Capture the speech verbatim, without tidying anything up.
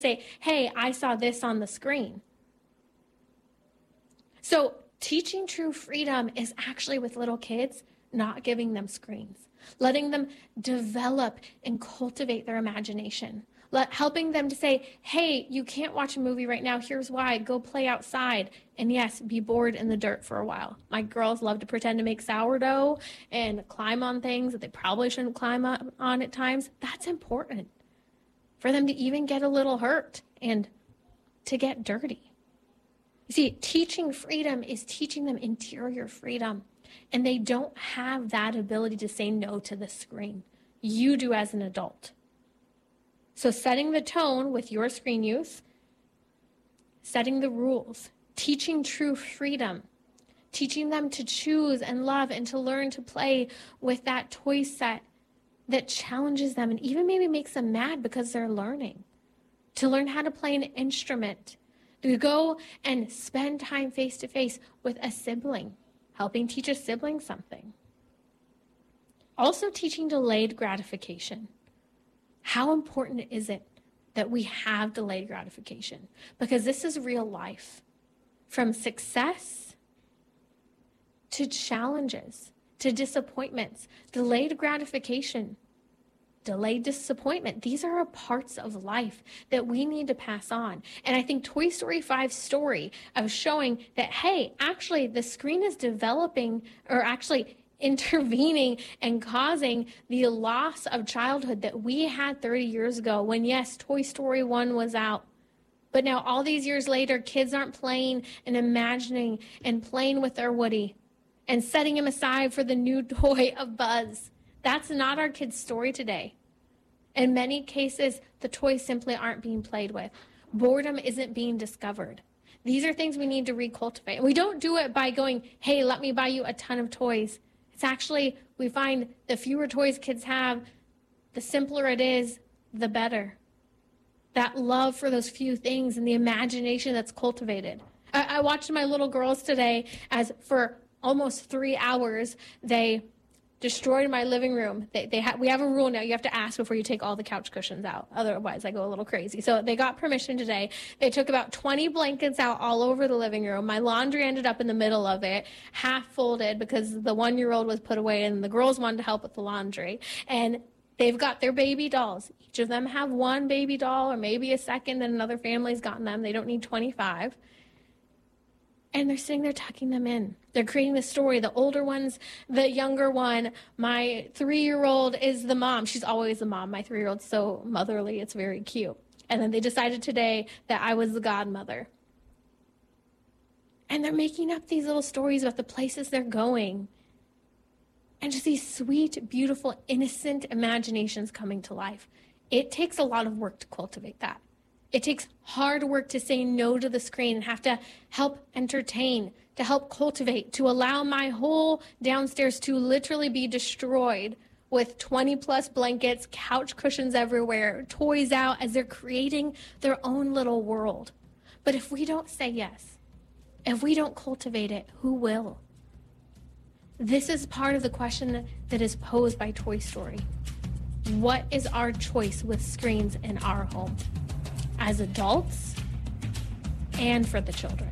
say, hey, I saw this on the screen. So teaching true freedom is actually with little kids, not giving them screens, letting them develop and cultivate their imagination, Let, helping them to say, hey, you can't watch a movie right now. Here's why. Go play outside. And yes, be bored in the dirt for a while. My girls love to pretend to make sourdough and climb on things that they probably shouldn't climb on at times. That's important for them to even get a little hurt and to get dirty. You see, teaching freedom is teaching them interior freedom. And they don't have that ability to say no to the screen. You do as an adult. So setting the tone with your screen use, setting the rules, teaching true freedom, teaching them to choose and love and to learn to play with that toy set that challenges them and even maybe makes them mad because they're learning. To learn how to play an instrument, to go and spend time face-to-face with a sibling, helping teach a sibling something. Also teaching delayed gratification. How important is it that we have delayed gratification? Because this is real life. From success to challenges, to disappointments, delayed gratification, delayed disappointment. These are parts of life that we need to pass on. And I think Toy Story five's story of showing that, hey, actually the screen is developing or actually intervening and causing the loss of childhood that we had thirty years ago when, yes, Toy Story one was out. But now all these years later, kids aren't playing and imagining and playing with their Woody and setting him aside for the new toy of Buzz. That's not our kids' story today. In many cases, the toys simply aren't being played with. Boredom isn't being discovered. These are things we need to recultivate. We don't do it by going, hey, let me buy you a ton of toys. It's actually, we find the fewer toys kids have, the simpler it is, the better. That love for those few things and the imagination that's cultivated. I, I watched my little girls today as for almost three hours, they destroyed my living room. They, they ha- we have a rule now. You have to ask before you take all the couch cushions out. Otherwise, I go a little crazy. So they got permission today. They took about twenty blankets out all over the living room. My laundry ended up in the middle of it, half folded because the one-year-old was put away and the girls wanted to help with the laundry. And they've got their baby dolls. Each of them have one baby doll or maybe a second, and another family's gotten them. They don't need twenty-five. And they're sitting there tucking them in. They're creating the story. The older one's the younger one. My three-year-old is the mom. She's always the mom. My three-year-old's so motherly. It's very cute. And then they decided today that I was the godmother. And they're making up these little stories about the places they're going. And just these sweet, beautiful, innocent imaginations coming to life. It takes a lot of work to cultivate that. It takes hard work to say no to the screen and have to help entertain, to help cultivate, to allow my whole downstairs to literally be destroyed with twenty plus blankets, couch cushions everywhere, toys out as they're creating their own little world. But if we don't say yes, if we don't cultivate it, who will? This is part of the question that is posed by Toy Story. What is our choice with screens in our home? As adults and for the children.